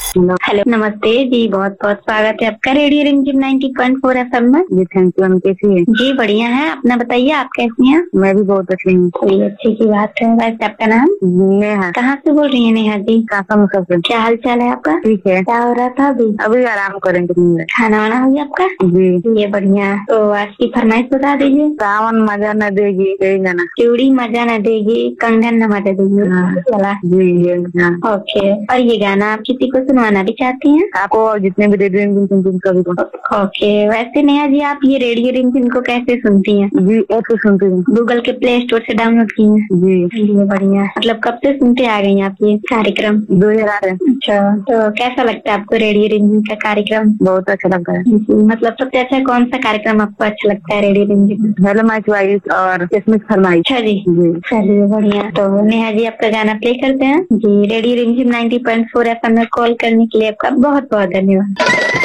Hello, नमस्ते जी। बहुत बहुत स्वागत है आपका रेडियो रिमझिम 90.4 FM में। जी थैंक यू। हम कैसी है? जी बढ़िया है। अपना बताइए, आप कैसी हैं? मैं भी बहुत अच्छी हूँ। कोई अच्छी की बात है। वैसे आपका नाम? नेहा। कहाँ से बोल रही है नेहा जी? काका मुसाफिर। क्या हाल चाल है आपका? ठीक है। क्या हो रहा था अभी? अभी आराम करेंगे। खाना वाना हो गया आपका? जी। ये बढ़िया। तो आज की फरमाइश बता दीजिए। सावन मजा न देगी, यही गाना। चूड़ी मजा न देगी, कंगन न मजा देगी, वाला। जी ये हाँ। ओके। और ये गाना आप किसी को सुनवाना भी चाहती हैं? आपको और जितने भी रेडियो रिमझिम कभी को। ओके। वैसे नेहा जी, आप ये रेडियो रिमझिम को कैसे सुनती हैं? जी ऐप से सुनती हूँ। गूगल के प्ले स्टोर से डाउनलोड की हैं? जी। ये बढ़िया। मतलब कब से सुनते आ गई आप ये कार्यक्रम? 2000 है। अच्छा, तो कैसा लगता है आपको रेडियो रिमझिम का कार्यक्रम? बहुत अच्छा लगता है। मतलब सबसे अच्छा कौन सा कार्यक्रम आपको अच्छा लगता है रेडियो रिमझिम में? हेलो माय चॉइस और किसमिस फरमाइश। अच्छा जी। चलिए बढ़िया। तो नेहा जी, आपका गाना प्ले करते हैं जी। रेडियो रिमझिम 90.4 FM में कॉल करने के लिए आपका बहुत बहुत धन्यवाद।